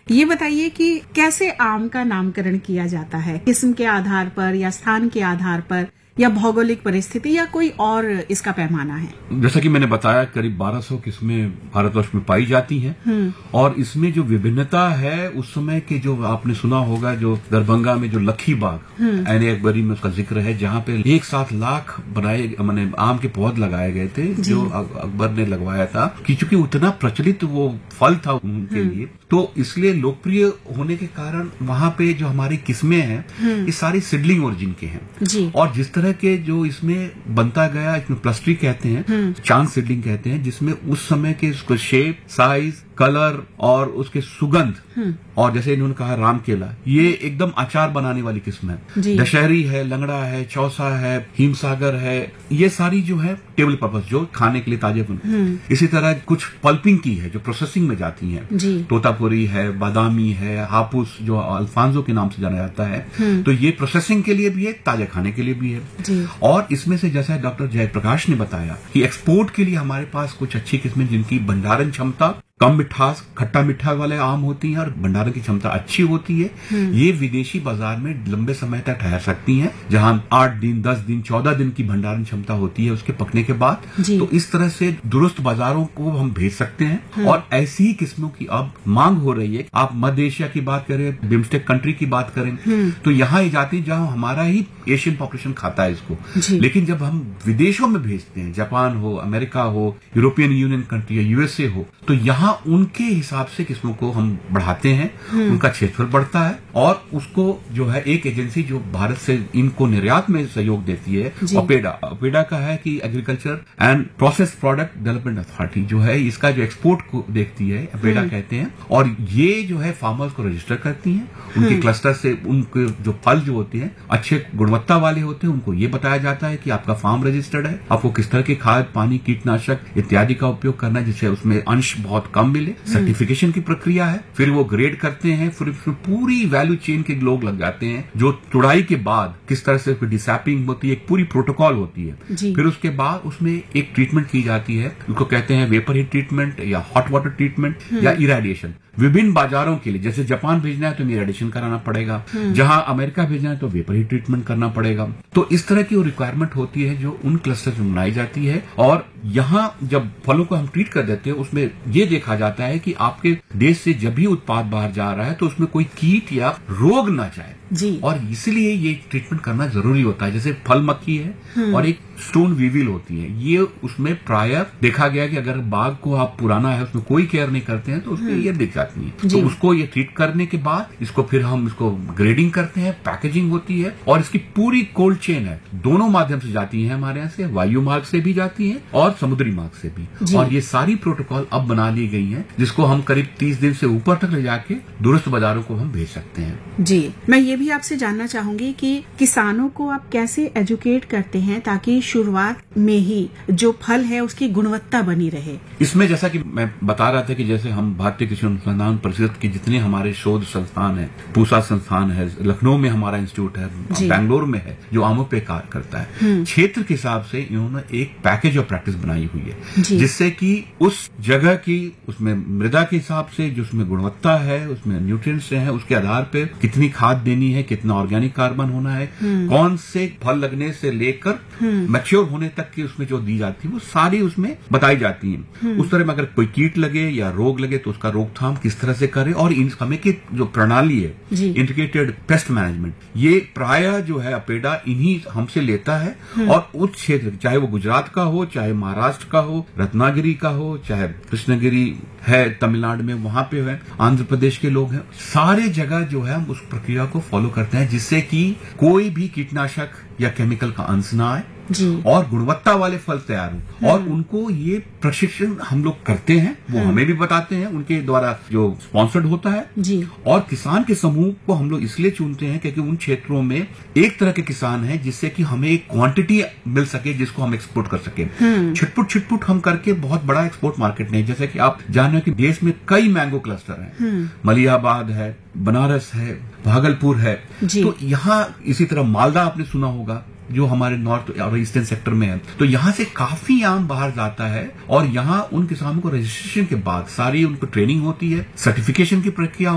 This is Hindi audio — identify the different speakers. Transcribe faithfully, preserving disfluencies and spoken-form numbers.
Speaker 1: ये बताइए कि कैसे आम का नामकरण किया जाता है, किस्म के आधार पर या स्थान के आधार पर या भौगोलिक परिस्थिति या कोई और इसका पैमाना है?
Speaker 2: जैसा कि मैंने बताया करीब बारह सौ किस्में भारतवर्ष में पाई जाती हैं और इसमें जो विभिन्नता है उस समय के जो आपने सुना होगा जो दरभंगा में जो लखी बाग ऐने अकबरी में उसका जिक्र है जहां पे एक साथ लाख बनाए माने आम के पौध लगाए गए थे जो अकबर ने लगवाया था कि चूंकि उतना प्रचलित वो फल था उनके लिए तो इसलिए लोकप्रिय होने के कारण वहां पे जो हमारी किस्में हैं ये सारी सिडलिंग ओरिजिन के हैं और जिस तरह के जो इसमें बनता गया इसमें प्लस्ट्री कहते हैं चांद सीडलिंग कहते हैं जिसमें उस समय के उसको शेप साइज कलर और उसके सुगंध और जैसे इन्होंने कहा राम केला ये एकदम अचार बनाने वाली किस्म है। दशहरी है, लंगड़ा है, चौसा है, हिमसागर है, ये सारी जो है टेबल पर्पस जो खाने के लिए ताजे बन। इसी तरह कुछ पल्पिंग की है जो प्रोसेसिंग में जाती है, तोतापुरी है, बादामी है, हापुस जो अल्फांसो के नाम से जाना जाता है, तो ये प्रोसेसिंग के लिए भी है, ताजे खाने के लिए भी है। और इसमें से जैसा डॉक्टर जयप्रकाश ने बताया कि एक्सपोर्ट के लिए हमारे पास कुछ अच्छी किस्में जिनकी भंडारण क्षमता कम मिठास खट्टा मीठा वाले आम होती हैं और भंडारण की क्षमता अच्छी होती है, ये विदेशी बाजार में लंबे समय तक ठहर सकती हैं जहां आठ दिन दस दिन चौदह दिन की भंडारण क्षमता होती है उसके पकने के बाद। तो इस तरह से दुरुस्त बाजारों को हम भेज सकते हैं और ऐसी ही किस्मों की अब मांग हो रही है। आप मध्य एशिया की बात करें, बिम्स्टेक कंट्री की बात करें तो यहाँ ये जाती है जहां हमारा ही एशियन पॉपुलेशन खाता है इसको, लेकिन जब हम विदेशों में भेजते हैं, जापान हो, अमेरिका हो, यूरोपियन यूनियन कंट्री या यूएसए हो, तो यहाँ उनके हिसाब से किस्मों को हम बढ़ाते हैं, उनका क्षेत्रफल बढ़ता है और उसको जो है एक एजेंसी जो भारत से इनको निर्यात में सहयोग देती है अपेडा अपेडा का है कि agriculture and process product development authority जो है इसका जो एक्सपोर्ट को देखती है अपेडा कहते हैं और ये जो है फार्मर्स को रजिस्टर करती है। उनके क्लस्टर से उनके जो फल जो होते हैं अच्छे गुणवत्ता वाले होते हैं, उनको ये बताया जाता है कि आपका फार्म रजिस्टर्ड है, आपको किस तरह के खाद पानी कीटनाशक इत्यादि का उपयोग करना है जिससे उसमें अंश बहुत कम मिले। सर्टिफिकेशन की प्रक्रिया है, फिर वो ग्रेड करते हैं, फिर उसमें पूरी वैल्यू चेन के लोग लग जाते हैं जो तुड़ाई के बाद किस तरह से डिसैपिंग होती है, एक पूरी प्रोटोकॉल होती है। फिर उसके बाद उसमें एक ट्रीटमेंट की जाती है, उसको कहते हैं वेपर हीट ट्रीटमेंट या हॉट वाटर ट्रीटमेंट या इरेडिएशन। विभिन्न बाजारों के लिए जैसे जापान भेजना है तो इरेडिएशन कराना पड़ेगा, जहां अमेरिका भेजना है तो वेपर हीट ट्रीटमेंट करना पड़ेगा। तो इस तरह की वो रिक्वायरमेंट होती है जो उन क्लस्टर में बनाई जाती है और यहां जब फलों को हम ट्रीट कर देते हैं उसमें ये देखा जाता है कि आपके देश से जब भी उत्पाद बाहर जा रहा है तो उसमें कोई कीट या रोग ना जाए जी। और इसलिए ये ट्रीटमेंट करना जरूरी होता है। जैसे फल मक्खी है और एक स्टोन वीविल होती है, ये उसमें प्राय देखा गया कि अगर बाग को आप पुराना है उसमें कोई केयर नहीं करते हैं तो उसमें ये दिख जाती है। तो उसको ये ट्रीट करने के बाद इसको फिर हम इसको ग्रेडिंग करते हैं, पैकेजिंग होती है और इसकी पूरी कोल्ड चेन है, दोनों माध्यम से जाती है हमारे यहाँ से, वायु मार्ग से भी जाती है और समुद्री मार्ग से भी। और ये सारी प्रोटोकॉल अब बना ली गई है जिसको हम करीब तीस दिन से ऊपर तक ले जाके दुरुस्त बाजारों को हम भेज सकते हैं।
Speaker 1: जी, मैं ये भी आपसे जानना चाहूंगी कि किसानों को आप कैसे एजुकेट करते हैं ताकि शुरुआत में ही जो फल है उसकी गुणवत्ता बनी रहे।
Speaker 2: इसमें जैसा कि मैं बता रहा था कि जैसे हम भारतीय कृषि अनुसंधान परिषद के जितने हमारे शोध संस्थान है, पूसा संस्थान है, लखनऊ में हमारा इंस्टीट्यूट है, बैंगलोर में है जो आमों पे कार्य करता है, क्षेत्र के हिसाब से इन्होंने एक पैकेज ऑफ प्रैक्टिस बनाई हुई है जिससे कि उस जगह की उसमें मृदा के हिसाब से जो उसमें गुणवत्ता है, उसमें न्यूट्रिएंट्स है, उसके आधार पर कितनी खाद देनी है, कितना ऑर्गेनिक कार्बन होना है, कौन से फल लगने से लेकर मैच्योर होने तक की उसमें जो दी जाती है वो सारी उसमें बताई जाती है। उस तरह में अगर कोई कीट लगे या रोग लगे तो उसका रोकथाम किस तरह से करें और इन समय की जो प्रणाली है इंटीग्रेटेड पेस्ट मैनेजमेंट, ये प्राय जो है अपेडा इन्हीं हमसे लेता है और उस क्षेत्र चाहे वो गुजरात का हो, चाहे महाराष्ट्र का हो, रत्नागिरी का हो, चाहे कृष्णगिरी है तमिलनाडु में, वहां पे है आंध्र प्रदेश के लोग हैं, सारे जगह जो है हम उस प्रक्रिया को फॉलो करते हैं जिससे कि कोई भी कीटनाशक या केमिकल का अंश ना आए और गुणवत्ता वाले फल तैयार हों। और उनको ये प्रशिक्षण हम लोग करते हैं, वो हमें भी बताते हैं, उनके द्वारा जो स्पॉन्सर्ड होता है जी। और किसान के समूह को हम लोग इसलिए चुनते हैं क्योंकि उन क्षेत्रों में एक तरह के किसान हैं जिससे कि हमें एक क्वांटिटी मिल सके जिसको हम एक्सपोर्ट कर सके। छिटपुट छिटपुट हम करके बहुत बड़ा एक्सपोर्ट मार्केट नहीं, जैसे कि आप जान रहे हैं कि देश में कई मैंगो क्लस्टर हैं, मलियाबाद है, बनारस है, भागलपुर है, तो यहाँ इसी तरह मालदा आपने सुना होगा जो हमारे नॉर्थ और ईस्टर्न सेक्टर में है। तो यहाँ से काफी आम बाहर जाता है और यहाँ उन किसानों को रजिस्ट्रेशन के बाद सारी उनको ट्रेनिंग होती है, सर्टिफिकेशन की प्रक्रिया